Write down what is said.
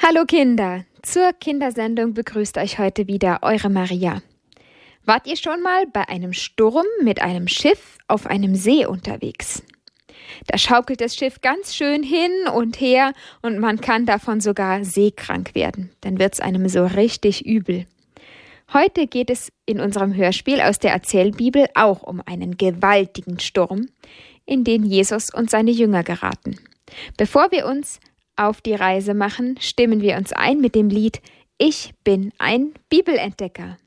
Hallo Kinder, zur Kindersendung begrüßt euch heute wieder eure Maria. Wart ihr schon mal bei einem Sturm mit einem Schiff auf einem See unterwegs? Da schaukelt das Schiff ganz schön hin und her und man kann davon sogar seekrank werden. Dann wird's einem so richtig übel. Heute geht es in unserem Hörspiel aus der Erzählbibel auch um einen gewaltigen Sturm, in den Jesus und seine Jünger geraten. Bevor wir uns auf die Reise machen, stimmen wir uns ein mit dem Lied »Ich bin ein Bibelentdecker«.